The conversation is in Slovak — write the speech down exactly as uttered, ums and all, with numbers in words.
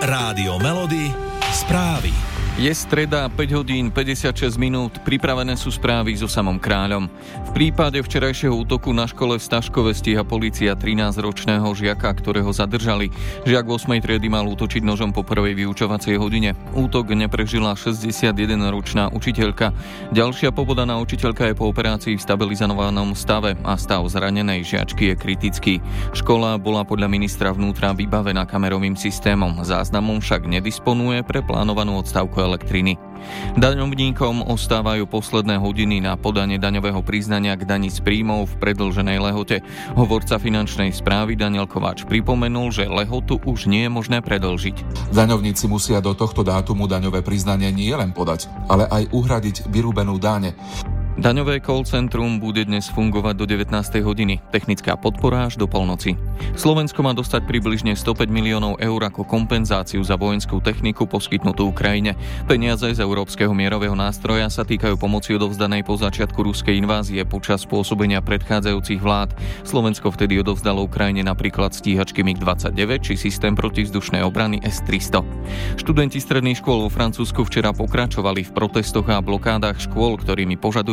Rádio Melody, správy. Je streda, päť hodín päťdesiatšesť minút, pripravené sú správy so Samom Kráľom. V prípade včerajšieho útoku na škole v Staškove stíha polícia trinásťročného žiaka, ktorého zadržali. Žiak v ôsmej triedy mal útočiť nožom po prvej vyučovacej hodine. Útok neprežila šesťdesiatjedenročná učiteľka. Ďalšia pobodaná učiteľka je po operácii v stabilizovanom stave a stav zranenej žiačky je kritický. Škola bola podľa ministra vnútra vybavená kamerovým systémom. Záznamom však nedisponuje pre plánovanú odstávku elektriny. Daňovníkom ostávajú posledné hodiny na podanie daňového priznania k dani z príjmov v predĺženej lehote. Hovorca finančnej správy Daniel Kováč pripomenul, že lehotu už nie je možné predĺžiť. Daňovníci musia do tohto dátumu daňové priznanie nie len podať, ale aj uhradiť vyrúbenú daň. Daňové call centrum bude dnes fungovať do devätnástej hodiny. Technická podpora až do polnoci. Slovensko má dostať približne stopäť miliónov eur ako kompenzáciu za vojenskú techniku poskytnutú Ukrajine. Peniaze z Európskeho mierového nástroja sa týkajú pomoci odovzdanej po začiatku ruskej invázie počas pôsobenia predchádzajúcich vlád. Slovensko vtedy odovzdalo Ukrajine napríklad stíhačky mig dvadsaťdeväť či systém protivzdušnej obrany es tristo. Študenti stredných škôl vo Francúzsku včera pokračovali v protestoch a blokádach škôl, ktorými požadujú